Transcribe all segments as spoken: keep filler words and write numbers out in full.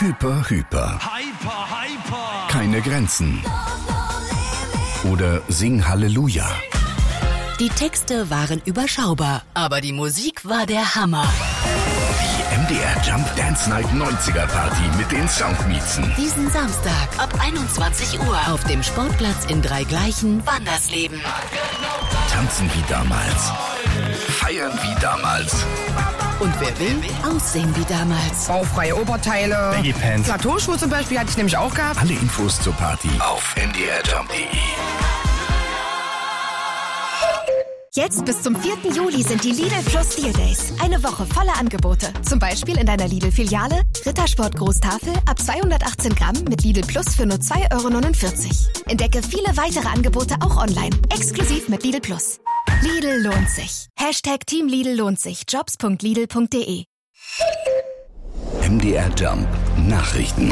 Hyper, Hyper. Hyper, hyper. Keine Grenzen. Oder Sing Halleluja. Die Texte waren überschaubar, aber die Musik war der Hammer. Die M D R Jump Dance Night neunziger Party mit den Soundmiezen. Diesen Samstag ab einundzwanzig Uhr auf dem Sportplatz in Dreigleichen, Wandersleben. Tanzen wie damals. Feiern wie damals. Und wer will, aussehen wie damals. Baufreie Oberteile, Baggy Pants. Plateauschuhe zum Beispiel hatte ich nämlich auch gehabt. Alle Infos zur Party auf m d r jump punkt d e. Jetzt bis zum vierten Juli sind die Lidl Plus Deal Days. Eine Woche voller Angebote. Zum Beispiel in deiner Lidl-Filiale Rittersport Großtafel ab zweihundertachtzehn Gramm mit Lidl Plus für nur zwei Euro neunundvierzig. Entdecke viele weitere Angebote auch online. Exklusiv mit Lidl Plus. Lidl lohnt sich. Hashtag Team Lidl lohnt sich. jobs punkt lidl punkt d e. M D R Jump Nachrichten.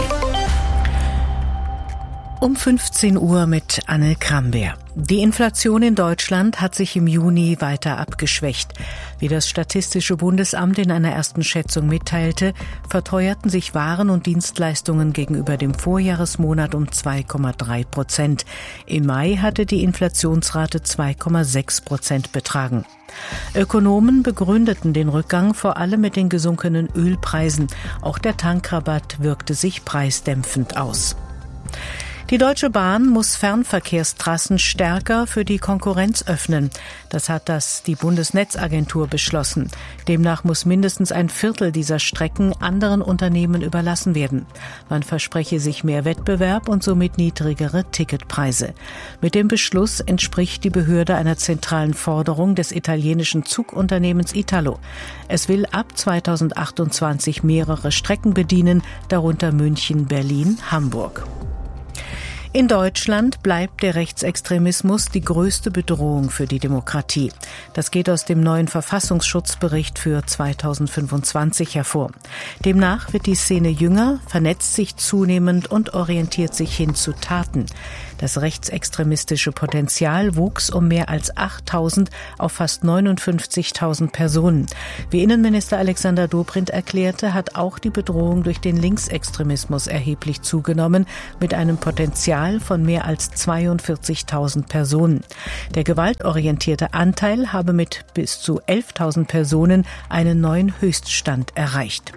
Um fünfzehn Uhr mit Anne Krambeer. Die Inflation in Deutschland hat sich im Juni weiter abgeschwächt. Wie das Statistische Bundesamt in einer ersten Schätzung mitteilte, verteuerten sich Waren und Dienstleistungen gegenüber dem Vorjahresmonat um zwei Komma drei Prozent. Im Mai hatte die Inflationsrate zwei Komma sechs Prozent betragen. Ökonomen begründeten den Rückgang vor allem mit den gesunkenen Ölpreisen. Auch der Tankrabatt wirkte sich preisdämpfend aus. Die Deutsche Bahn muss Fernverkehrstrassen stärker für die Konkurrenz öffnen. Das hat das die Bundesnetzagentur beschlossen. Demnach muss mindestens ein Viertel dieser Strecken anderen Unternehmen überlassen werden. Man verspreche sich mehr Wettbewerb und somit niedrigere Ticketpreise. Mit dem Beschluss entspricht die Behörde einer zentralen Forderung des italienischen Zugunternehmens Italo. Es will ab zweitausendachtundzwanzig mehrere Strecken bedienen, darunter München, Berlin, Hamburg. In Deutschland bleibt der Rechtsextremismus die größte Bedrohung für die Demokratie. Das geht aus dem neuen Verfassungsschutzbericht für zweitausendfünfundzwanzig hervor. Demnach wird die Szene jünger, vernetzt sich zunehmend und orientiert sich hin zu Taten. Das rechtsextremistische Potenzial wuchs um mehr als achttausend auf fast neunundfünfzigtausend Personen. Wie Innenminister Alexander Dobrindt erklärte, hat auch die Bedrohung durch den Linksextremismus erheblich zugenommen, mit einem Potenzial von mehr als zweiundvierzigtausend Personen. Der gewaltorientierte Anteil habe mit bis zu elftausend Personen einen neuen Höchststand erreicht.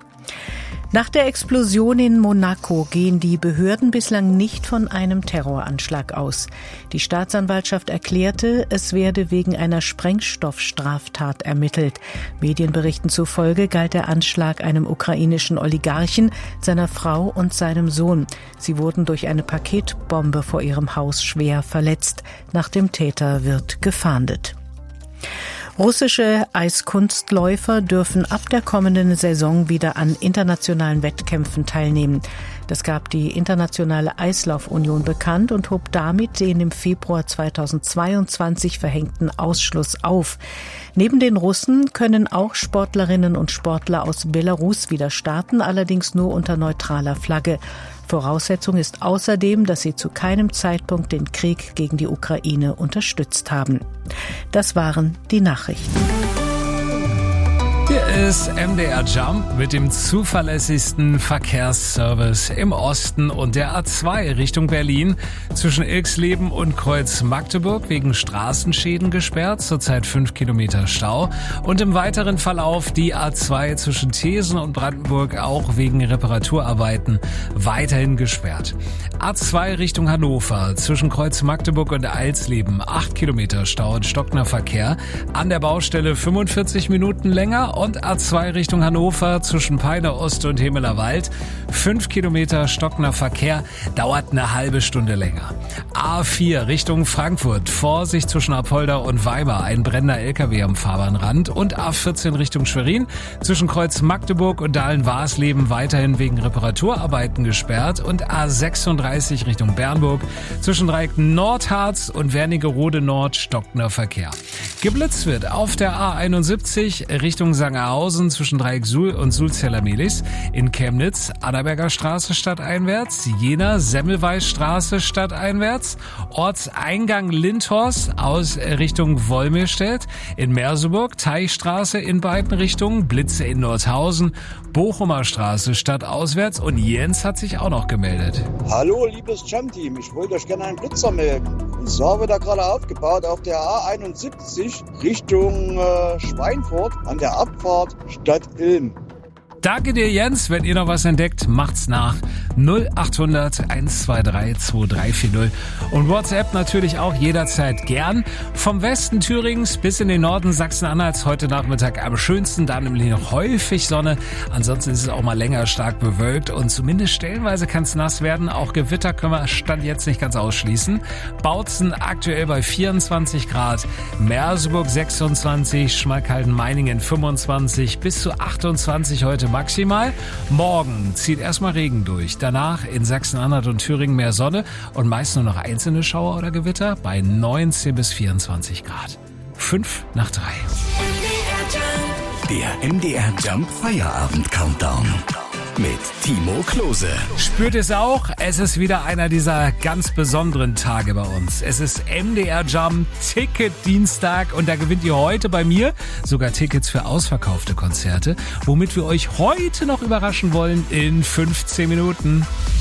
Nach der Explosion in Monaco gehen die Behörden bislang nicht von einem Terroranschlag aus. Die Staatsanwaltschaft erklärte, es werde wegen einer Sprengstoffstraftat ermittelt. Medienberichten zufolge galt der Anschlag einem ukrainischen Oligarchen, seiner Frau und seinem Sohn. Sie wurden durch eine Paketbombe vor ihrem Haus schwer verletzt. Nach dem Täter wird gefahndet. Russische Eiskunstläufer dürfen ab der kommenden Saison wieder an internationalen Wettkämpfen teilnehmen. Das gab die Internationale Eislaufunion bekannt und hob damit den im Februar zweitausendzweiundzwanzig verhängten Ausschluss auf. Neben den Russen können auch Sportlerinnen und Sportler aus Belarus wieder starten, allerdings nur unter neutraler Flagge. Voraussetzung ist außerdem, dass sie zu keinem Zeitpunkt den Krieg gegen die Ukraine unterstützt haben. Das waren die Nachrichten. Hier ist M D R Jump mit dem zuverlässigsten Verkehrsservice im Osten und der A zwei Richtung Berlin. Zwischen Ilksleben und Kreuz Magdeburg wegen Straßenschäden gesperrt, zurzeit fünf Kilometer Stau. Und im weiteren Verlauf die A zwei zwischen Thesen und Brandenburg auch wegen Reparaturarbeiten weiterhin gesperrt. A zwei Richtung Hannover zwischen Kreuz Magdeburg und Eilsleben acht Kilometer Stau und stockender Verkehr. An der Baustelle fünfundvierzig Minuten länger. Und A zwei Richtung Hannover zwischen Peine Ost und Hemeler Wald. fünf Kilometer stockender Verkehr, dauert eine halbe Stunde länger. A vier Richtung Frankfurt. Vorsicht zwischen Apolda und Weimar. Ein brennender L K W am Fahrbahnrand. Und A vierzehn Richtung Schwerin. Zwischen Kreuz Magdeburg und Dahlen-Warsleben weiterhin wegen Reparaturarbeiten gesperrt. Und A sechsunddreißig Richtung Bernburg. Zwischen Dreieck Nordharz und Wernigerode Nord stockender Verkehr. Geblitzt wird auf der A einundsiebzig Richtung Sankt Wusterhausen zwischen Dreieck Suhl und Sulzeller Melis. In Chemnitz Adalberger Straße stadteinwärts. Jena Semmelweisstraße stadteinwärts. Ortseingang Lindhorst aus Richtung Wolmirstedt. In Merseburg Teichstraße in beiden Richtungen. Blitze in Nordhausen. Bochumer Straße stadtauswärts. Und Jens hat sich auch noch gemeldet. Hallo, liebes Jump-Team. Ich wollte euch gerne einen Blitzer melden. Und zwar wird da gerade aufgebaut auf der A einundsiebzig Richtung äh, Schweinfurt an der Abfahrt Stadt Ilm. Danke dir, Jens. Wenn ihr noch was entdeckt, macht's nach. null achthundert eins zwei drei zwei drei vier null. Und WhatsApp natürlich auch jederzeit gern. Vom Westen Thüringens bis in den Norden Sachsen-Anhalts heute Nachmittag am schönsten. Da nämlich noch häufig Sonne. Ansonsten ist es auch mal länger stark bewölkt. Und zumindest stellenweise kann es nass werden. Auch Gewitter können wir Stand jetzt nicht ganz ausschließen. Bautzen aktuell bei vierundzwanzig Grad. Merseburg sechsundzwanzig. Schmalkalden-Meiningen fünfundzwanzig. Bis zu achtundzwanzig heute maximal. Morgen zieht erstmal Regen durch. Danach in Sachsen-Anhalt und Thüringen mehr Sonne und meist nur noch einzelne Schauer oder Gewitter bei neunzehn bis vierundzwanzig Grad. Fünf nach drei. Der M D R Jump Feierabend Countdown mit Timo Klose. Spürt es auch? Es ist wieder einer dieser ganz besonderen Tage bei uns. Es ist M D R Jump Ticket Dienstag und da gewinnt ihr heute bei mir sogar Tickets für ausverkaufte Konzerte, womit wir euch heute noch überraschen wollen in fünfzehn Minuten.